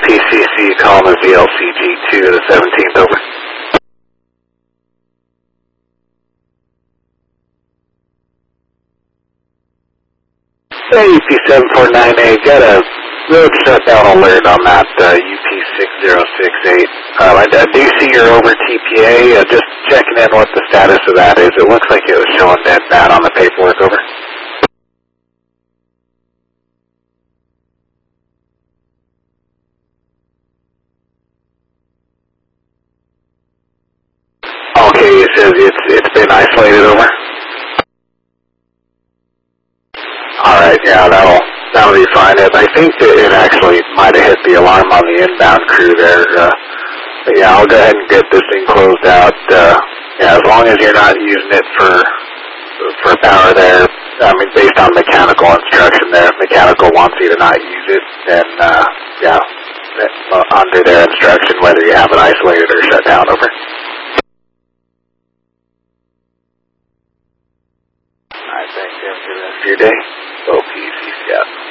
UPCC calling the VLCG2 to the 17th, over. Hey, UP749A, got a road shutdown alert on that UP6068. I do see you're over TPA. Just checking in what the status of that is. It looks like it was showing dead bad on the paperwork, over. Okay, it says it's been isolated, over. Alright, yeah, that'll be fine. I think that it actually might have hit the alarm on the inbound crew there. But yeah, I'll go ahead and get this thing closed out. Yeah, as long as you're not using it for power there, I mean, based on mechanical instruction there, if mechanical wants you to not use it, then, yeah, under their instruction, whether you have it isolated or shut down, over. Alright, thanks, you. Have a good rest of your day. OPC, yeah.